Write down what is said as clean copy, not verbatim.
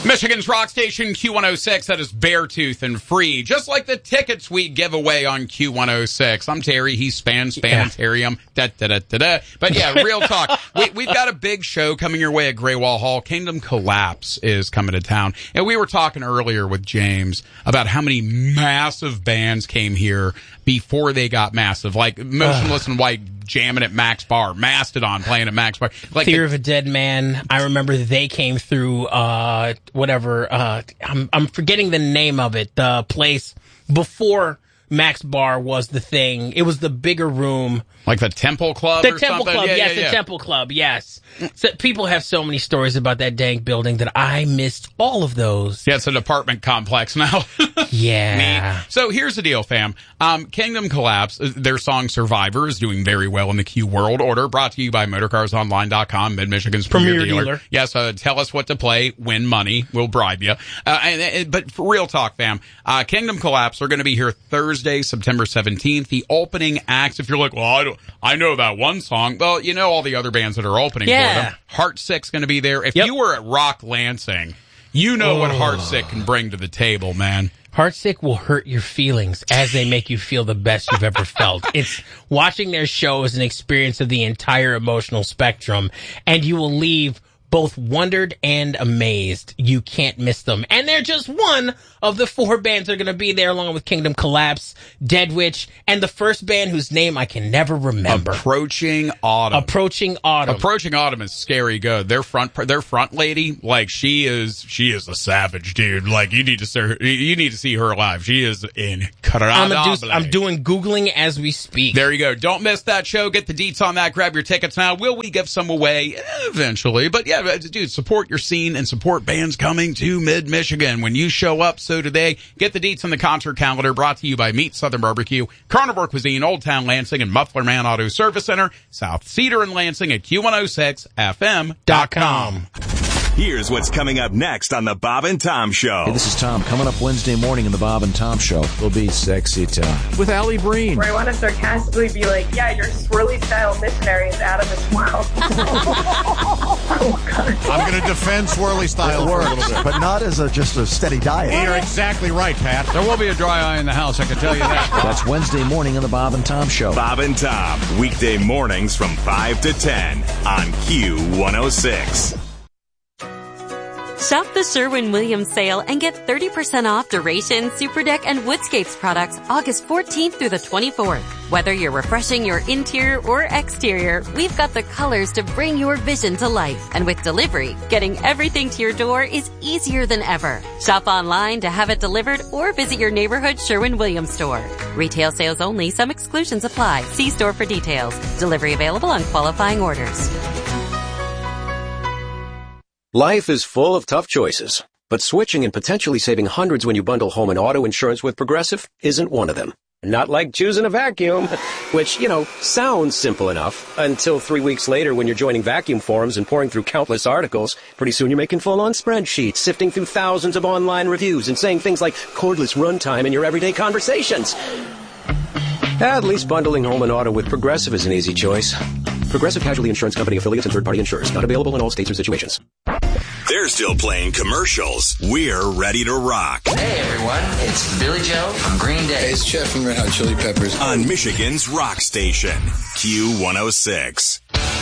Michigan's rock station, Q106, that is Beartooth and Free, just like the tickets we give away on Q106. I'm Terry, he's Spanitarium, da-da-da-da-da. But yeah, real talk. We've got a big show coming your way at Greywall Hall. Kingdom Collapse is coming to town. And we were talking earlier with James about how many massive bands came here before they got massive, like Motionless in White jamming at Max Bar, Mastodon playing at Max Bar. Like Fear of a Dead Man. I remember they came through, I'm forgetting the name of it, the place before Max Bar was the thing. It was the bigger room. Like the Temple Club the or Temple something? Club, Yeah, yes, yeah. the Temple Club, yes. So people have so many stories about that dang building that I missed all of those. Yeah, it's an apartment complex now. Yeah. So here's the deal, fam. Kingdom Collapse, their song Survivor is doing very well in the Q World Order, brought to you by MotorCarsOnline.com, Mid-Michigan's premier dealer. Yes, tell us what to play, win money, we'll bribe you. But for real talk, fam, Kingdom Collapse are going to be here Thursday, September 17th. The opening acts, if you're like, well, I know that one song. Well, you know all the other bands that are opening for them. Heartsick's going to be there. If you were at Rock Lansing, you know what Heartsick can bring to the table, man. Heartsick will hurt your feelings as they make you feel the best you've ever felt. It's watching their show is an experience of the entire emotional spectrum, and you will leave both wondered and amazed. You can't miss them. And they're just one of the 4 bands that are going to be there, along with Kingdom Collapse, Dead Witch, and the first band whose name I can never remember. Approaching Autumn. Approaching Autumn. Approaching Autumn is scary good. Their front lady, like she is a savage, dude. Like you need to see her live. She is incredible. I'm doing Googling as we speak. There you go. Don't miss that show. Get the deets on that. Grab your tickets now. Will we give some away eventually? But yeah, dude, support your scene and support bands coming to Mid-Michigan. When you show up, so do they. Get the deets on the concert calendar, brought to you by Meat Southern Barbecue, Carnivore Cuisine, Old Town Lansing, and Muffler Man Auto Service Center, South Cedar and Lansing at Q106FM.com. Here's what's coming up next on the Bob and Tom Show. Hey, this is Tom. Coming up Wednesday morning in the Bob and Tom Show will be Sexy Time with Allie Breen. Where I want to sarcastically be like, yeah, your swirly style missionary is out of this world. Oh, God. I'm going to defend swirly style for a little bit. But not as just a steady diet. You're exactly right, Pat. There will be a dry eye in the house, I can tell you that. That's Wednesday morning in the Bob and Tom Show. Bob and Tom, weekday mornings from 5 to 10 on Q106. Shop the Sherwin-Williams sale and get 30% off Duration, Superdeck, and Woodscapes products August 14th through the 24th. Whether you're refreshing your interior or exterior, we've got the colors to bring your vision to life. And with delivery, getting everything to your door is easier than ever. Shop online to have it delivered or visit your neighborhood Sherwin-Williams store. Retail sales only. Some exclusions apply. See store for details. Delivery available on qualifying orders. Life is full of tough choices, but switching and potentially saving hundreds when you bundle home and auto insurance with Progressive isn't one of them. Not like choosing a vacuum, which, sounds simple enough until 3 weeks later when you're joining vacuum forums and pouring through countless articles. Pretty soon you're making full-on spreadsheets, sifting through thousands of online reviews and saying things like cordless runtime in your everyday conversations. At least bundling home and auto with Progressive is an easy choice. Progressive Casualty Insurance Company affiliates and third-party insurers. Not available in all states or situations. They're still playing commercials. We're ready to rock. Hey, everyone. It's Billy Joe from Green Day. Hey, it's Jeff from Red Hot Chili Peppers. On Michigan's rock station, Q106.